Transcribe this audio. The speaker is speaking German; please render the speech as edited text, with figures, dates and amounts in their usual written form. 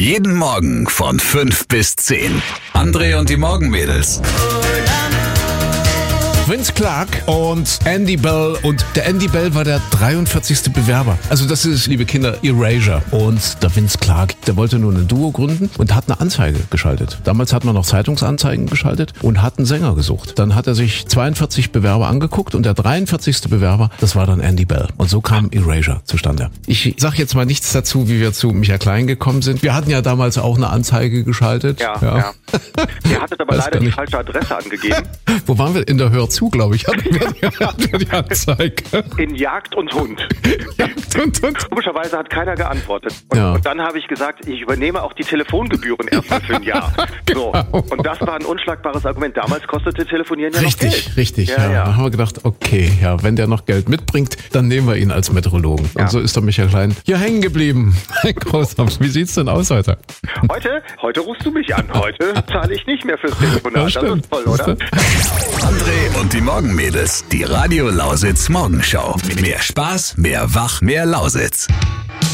Jeden Morgen von 5 bis 10. André und die Morgenmädels. Vince Clarke und Andy Bell. Und der Andy Bell war der 43. Bewerber. Also das ist, liebe Kinder, Erasure. Und der Vince Clarke, der wollte nur ein Duo gründen und hat eine Anzeige geschaltet. Damals hat man noch Zeitungsanzeigen geschaltet und hat einen Sänger gesucht. Dann hat er sich 42 Bewerber angeguckt und der 43. Bewerber, das war dann Andy Bell. Und so kam Erasure zustande. Ich sag jetzt mal nichts dazu, wie wir zu Michael Klein gekommen sind. Wir hatten ja damals auch eine Anzeige geschaltet. Ja. Ihr hattet aber leider die falsche Adresse angegeben. Wo waren wir? In der Hör zu, glaube ich, hatten wir die Anzeige. In Jagd und Hund. Jagd und Hund. Komischerweise hat keiner geantwortet. Und dann habe ich gesagt, ich übernehme auch die Telefongebühren erstmal für ein Jahr. So. Und das war ein unschlagbares Argument. Damals kostete Telefonieren ja noch Geld. Richtig. Ja. Da haben wir gedacht, okay, ja, wenn der noch Geld mitbringt, dann nehmen wir ihn als Meteorologen. Ja. Und so ist der Michael Klein hier hängen geblieben. Großartig. Wie sieht's denn aus heute? Heute rufst du mich an. Heute zahle ich nicht mehr fürs Telefonat. Das ist toll, oder? André und die Morgenmädels. Die Radio Lausitz Morgenschau. Mehr Spaß, mehr Wach, mehr Lausitz.